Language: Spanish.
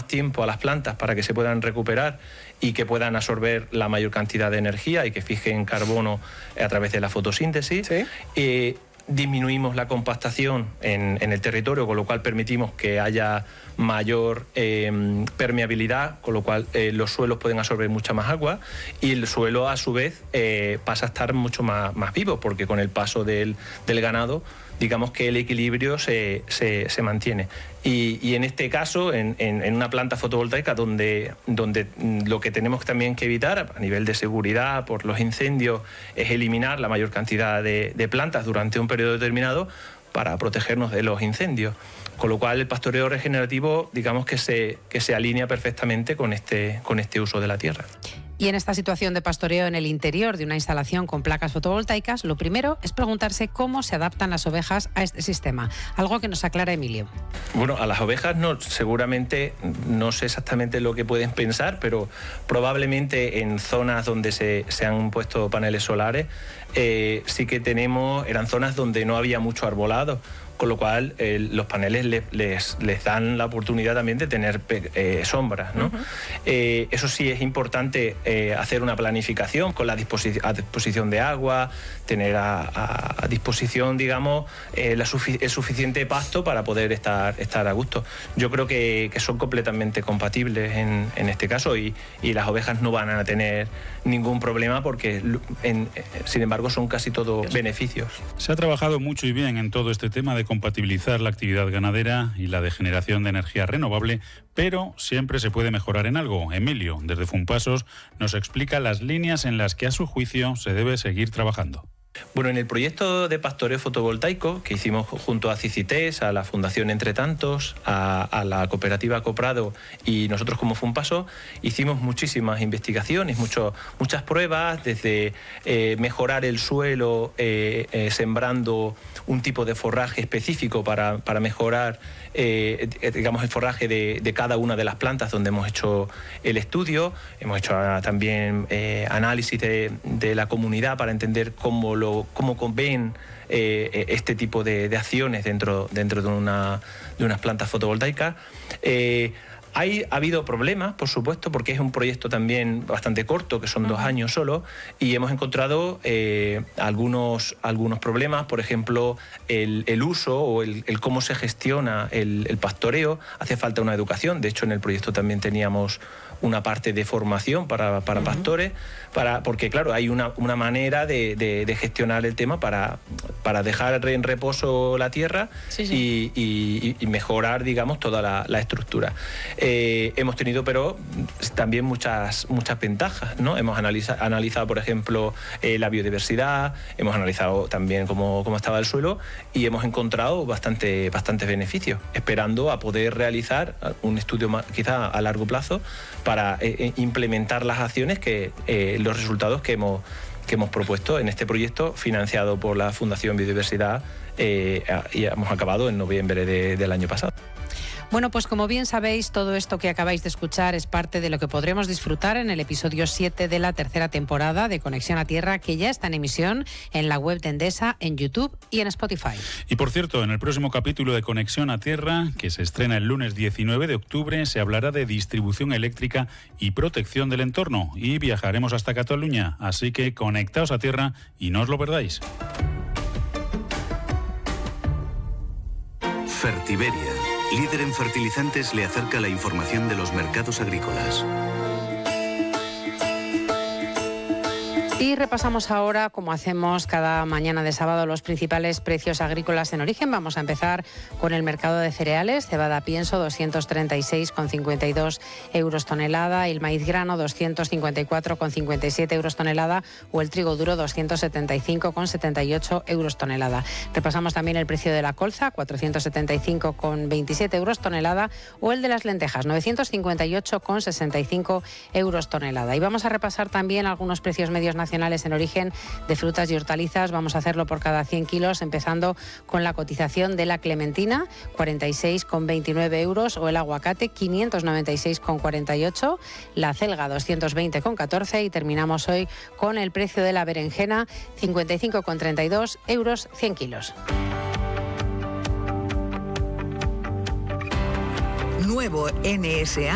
más tiempo a las plantas para que se puedan recuperar y que puedan absorber la mayor cantidad de energía y que fijen carbono a través de la fotosíntesis. ¿Sí? Disminuimos la compactación en el territorio, con lo cual permitimos que haya mayor permeabilidad, con lo cual los suelos pueden absorber mucha más agua y el suelo a su vez pasa a estar mucho más vivo, porque con el paso del ganado, digamos que el equilibrio se mantiene. Y en este caso, en una planta fotovoltaica donde lo que tenemos también que evitar a nivel de seguridad por los incendios es eliminar la mayor cantidad de plantas durante un periodo determinado para protegernos de los incendios. Con lo cual el pastoreo regenerativo, digamos que se alinea perfectamente con este uso de la tierra. Y en esta situación de pastoreo en el interior de una instalación con placas fotovoltaicas, lo primero es preguntarse cómo se adaptan las ovejas a este sistema, algo que nos aclara Emilio. Bueno, a las ovejas seguramente no sé exactamente lo que pueden pensar, pero probablemente en zonas donde se han puesto paneles solares, sí que eran zonas donde no había mucho arbolado, con lo cual los paneles les dan la oportunidad también de tener sombras, ¿no? Eso sí es importante hacer una planificación con a disposición de agua, tener a disposición, digamos, el suficiente pasto para poder estar a gusto. Yo creo que son completamente compatibles en este caso y las ovejas no van a tener ningún problema porque, sin embargo, son casi todos beneficios. Se ha trabajado mucho y bien en todo este tema de compatibilizar la actividad ganadera y la de generación de energía renovable, pero siempre se puede mejorar en algo. Emilio, desde Fumpasos, nos explica las líneas en las que a su juicio se debe seguir trabajando. Bueno, en el proyecto de pastoreo fotovoltaico que hicimos junto a Cicités, a la Fundación Entre Tantos, a la cooperativa Coprado y nosotros como Fumpasos, hicimos muchísimas investigaciones, muchas pruebas, desde mejorar el suelo sembrando un tipo de forraje específico para mejorar digamos, el forraje de cada una de las plantas donde hemos hecho el estudio. Hemos hecho también análisis de la comunidad para entender cómo ven este tipo de acciones dentro de unas plantas fotovoltaicas. Ha habido problemas, por supuesto, porque es un proyecto también bastante corto, que son 2 años solo, y hemos encontrado algunos problemas, por ejemplo, el uso o el cómo se gestiona el pastoreo. Hace falta una educación. De hecho, en el proyecto también teníamos una parte de formación para pastores, porque claro, hay una manera de gestionar el tema para dejar en reposo la tierra y mejorar, digamos, toda la estructura. Hemos tenido, pero también muchas ventajas, ¿no? Hemos analizado, por ejemplo, la biodiversidad, hemos analizado también cómo estaba el suelo y hemos encontrado bastantes beneficios, esperando a poder realizar un estudio quizá a largo plazo para implementar las acciones los resultados que hemos propuesto en este proyecto financiado por la Fundación Biodiversidad y hemos acabado en noviembre del año pasado. Bueno, pues como bien sabéis, todo esto que acabáis de escuchar es parte de lo que podremos disfrutar en el episodio 7 de la 3ª temporada de Conexión a Tierra, que ya está en emisión en la web de Endesa, en YouTube y en Spotify. Y por cierto, en el próximo capítulo de Conexión a Tierra, que se estrena el lunes 19 de octubre, se hablará de distribución eléctrica y protección del entorno y viajaremos hasta Cataluña, así que conectaos a tierra y no os lo perdáis. Fertiberia, líder en fertilizantes, le acerca la información de los mercados agrícolas. Y repasamos ahora, como hacemos cada mañana de sábado, los principales precios agrícolas en origen. Vamos a empezar con el mercado de cereales. Cebada pienso, 236,52 euros tonelada. El maíz grano, 254,57 euros tonelada. O el trigo duro, 275,78 euros tonelada. Repasamos también el precio de la colza, 475,27 euros tonelada. O el de las lentejas, 958,65 euros tonelada. Y vamos a repasar también algunos precios medios nacionales en origen de frutas y hortalizas. Vamos a hacerlo por cada 100 kilos, empezando con la cotización de la clementina, 46,29 euros, o el aguacate, 596,48, la celga, 220,14, y terminamos hoy con el precio de la berenjena, 55,32 euros 100 kilos. Nuevo NSA